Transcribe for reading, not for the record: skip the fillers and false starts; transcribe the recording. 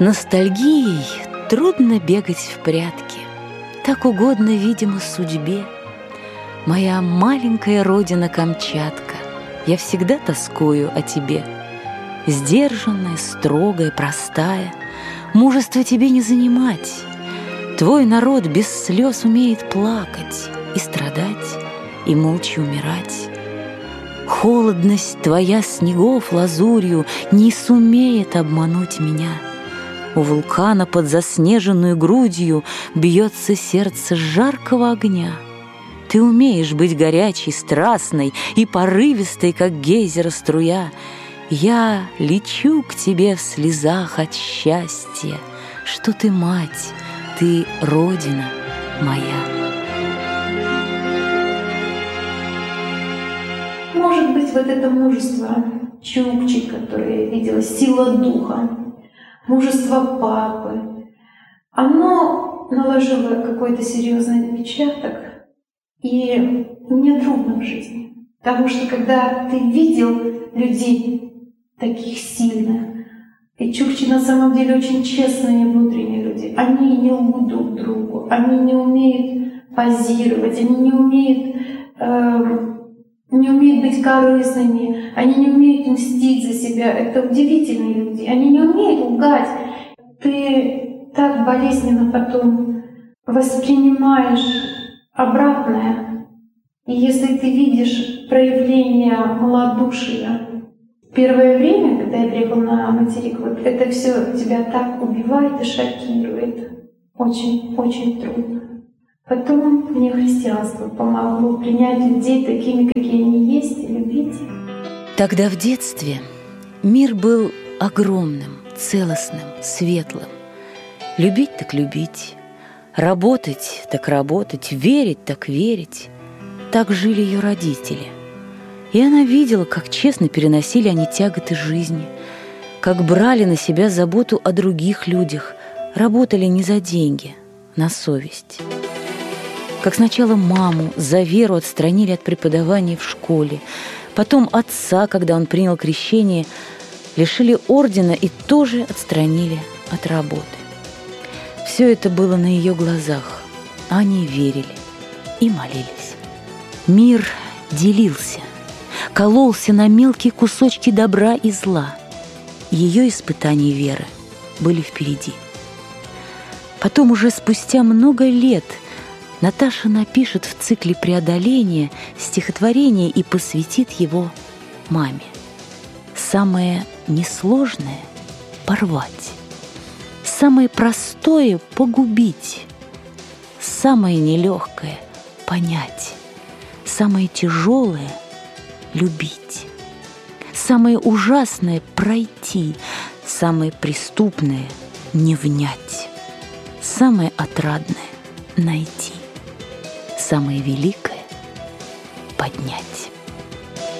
ностальгией трудно бегать в прятки. Так угодно, видимо, судьбе. Моя маленькая родина Камчатка, я всегда тоскую о тебе. Сдержанная, строгая, простая, мужество тебе не занимать. Твой народ без слез умеет плакать и страдать, и молча умирать. Холодность твоя снегов лазурью не сумеет обмануть меня. У вулкана под заснеженную грудью бьется сердце жаркого огня. Ты умеешь быть горячей, страстной и порывистой, как гейзера струя. Я лечу к тебе в слезах от счастья, что ты мать, ты родина моя. Может быть, вот это мужество Чукчи, которое я видела, сила духа, мужество папы, оно наложило какой-то серьезный отпечаток, и мне трудно в жизни. Потому что когда ты видел людей таких сильных, и чукчи на самом деле очень честные внутренние люди, они не лгут друг другу, они не умеют позировать, они не умеют быть корыстными, они не умеют мстить за себя. Это удивительные люди. Они не умеют лгать. Ты так болезненно потом воспринимаешь обратное. И если ты видишь проявление малодушия, первое время, когда я приехала на материк, вот это все тебя так убивает и шокирует. Очень, очень трудно. Потом мне христианство помогло принять людей такими, какие они есть, и любить их. Тогда в детстве мир был огромным, целостным, светлым. Любить так любить, работать так работать, верить так верить. Так жили ее родители. И она видела, как честно переносили они тяготы жизни, как брали на себя заботу о других людях, работали не за деньги, на совесть. Как сначала маму за веру отстранили от преподавания в школе, потом отца, когда он принял крещение, лишили ордена и тоже отстранили от работы. Все это было на ее глазах, а они верили и молились. Мир делился, кололся на мелкие кусочки добра и зла. Ее испытания веры были впереди. Потом, уже спустя много лет, Наташа напишет в цикле «Преодоление» стихотворение и посвятит его маме. Самое несложное — порвать, самое простое — погубить, самое нелегкое — понять, самое тяжелое — любить, самое ужасное — пройти, самое преступное — не внять, самое отрадное — найти, самое великое — поднять.